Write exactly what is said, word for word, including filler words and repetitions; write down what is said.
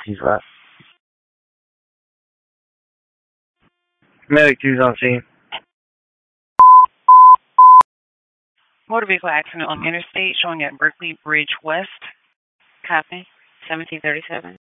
Two five. Medic two's on scene. Motor vehicle accident on interstate showing at Berkeley Bridge West. Copy. seventeen thirty-seven.